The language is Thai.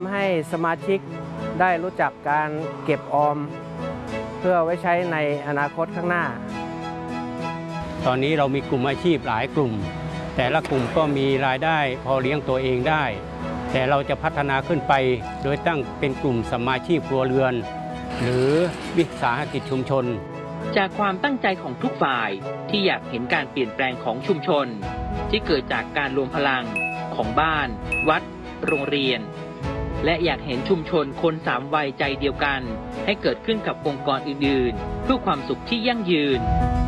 ให้สมาชิกได้รู้จักการเก็บออมเพื่อไว้ใช้ในอนาคตข้างหน้าตอนนี้เรามีกลุ่มอาชีพหลายกลุ่มแต่ละกลุ่มก็มีรายได้พอเลี้ยงตัวเองได้แต่เราจะพัฒนาขึ้นไปโดยตั้งเป็นกลุ่มสมาชิกครัวเรือนหรือวิสาหกิจชุมชนจากความตั้งใจของทุกฝ่ายที่อยากเห็นการเปลี่ยนแปลงของชุมชนที่เกิดจากการรวมพลังของบ้านวัดโรงเรียนและอยากเห็นชุมชนคนสามวัยใจเดียวกันให้เกิดขึ้นกับองค์กรอื่นๆเพื่อความสุขที่ยั่งยืน